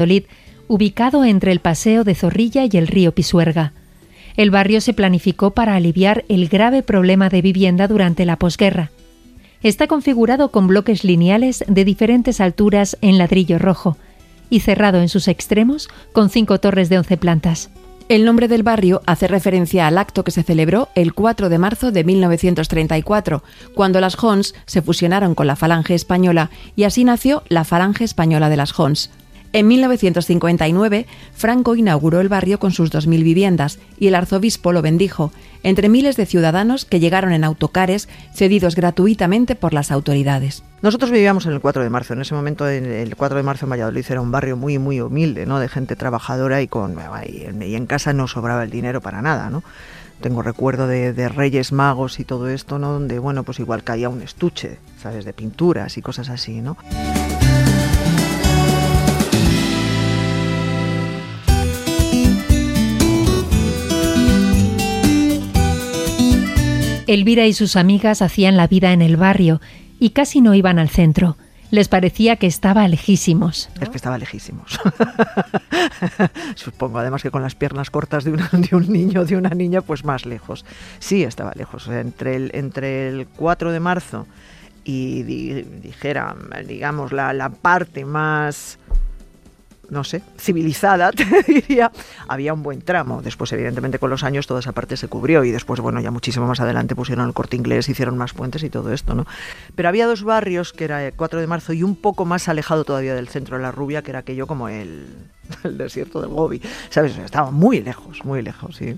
Valladolid, ubicado entre el Paseo de Zorrilla y el río Pisuerga. El barrio se planificó para aliviar el grave problema de vivienda durante la posguerra. Está configurado con bloques lineales de diferentes alturas en ladrillo rojo y cerrado en sus extremos con 5 torres de 11 plantas. El nombre del barrio hace referencia al acto que se celebró el 4 de marzo de 1934, cuando las Jons se fusionaron con la Falange Española y así nació la Falange Española de las Jons. En 1959, Franco inauguró el barrio con sus 2.000 viviendas y el arzobispo lo bendijo, entre miles de ciudadanos que llegaron en autocares cedidos gratuitamente por las autoridades. Nosotros vivíamos en el 4 de marzo. En ese momento, el 4 de marzo en Valladolid era un barrio muy, muy humilde, ¿no? De gente trabajadora y en casa no sobraba el dinero para nada, ¿no? Tengo recuerdo de Reyes Magos y todo esto, ¿no? Donde, bueno, pues igual caía un estuche, ¿sabes? De pinturas y cosas así, ¿no? Elvira y sus amigas hacían la vida en el barrio y casi no iban al centro. Les parecía que estaba lejísimos, ¿no? Es que estaba lejísimos. Supongo, además, que con las piernas cortas de un niño o de una niña, pues más lejos. Sí, estaba lejos. Entre el 4 de marzo y digamos, la parte más, no sé, civilizada, te diría, había un buen tramo. Después, evidentemente, con los años toda esa parte se cubrió y después, bueno, ya muchísimo más adelante pusieron el Corte Inglés, hicieron más puentes y todo esto, ¿no? Pero había 2 barrios, que era el 4 de marzo y un poco más alejado todavía del centro de La Rubia, que era aquello como el desierto del Gobi, ¿sabes? O sea, estaba muy lejos, sí.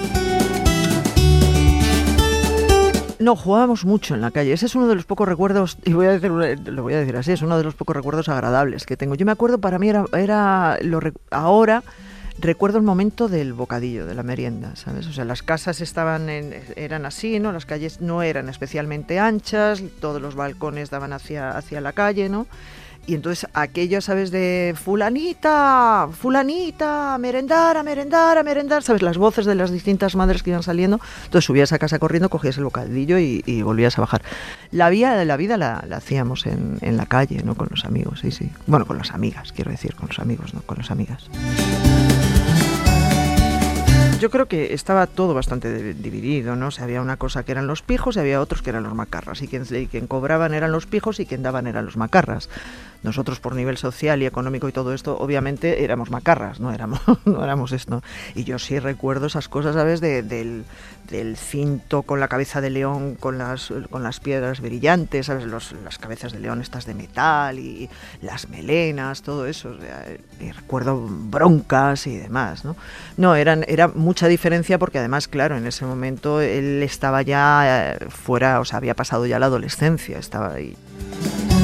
No, jugábamos mucho en la calle. Ese es uno de los pocos recuerdos, y lo voy a decir así, es uno de los pocos recuerdos agradables que tengo. Yo me acuerdo, para mí ahora recuerdo el momento del bocadillo, de la merienda, ¿sabes? O sea, las casas eran así, ¿no? Las calles no eran especialmente anchas, todos los balcones daban hacia la calle, ¿no? Y entonces aquello, ¿sabes? De fulanita, a merendar, ¿sabes? Las voces de las distintas madres que iban saliendo. Entonces subías a casa corriendo, cogías el bocadillo y volvías a bajar. La vida la hacíamos en la calle, ¿no? Con los amigos, sí. Bueno, con las amigas, quiero decir, con los amigos, no con las amigas. Yo creo que estaba todo bastante dividido, ¿no? O sea, había una cosa que eran los pijos y había otros que eran los macarras. Y quien cobraban eran los pijos y quien daban eran los macarras. Nosotros, por nivel social y económico y todo esto, obviamente éramos macarras, no éramos esto. Y yo sí recuerdo esas cosas, ¿sabes? Del cinto con la cabeza de león, con las piedras brillantes, ¿sabes? Las cabezas de león estas de metal y las melenas, todo eso. O sea, y recuerdo broncas y demás, ¿no? No, era mucha diferencia porque además, claro, en ese momento él estaba ya fuera, o sea, había pasado ya la adolescencia, estaba ahí.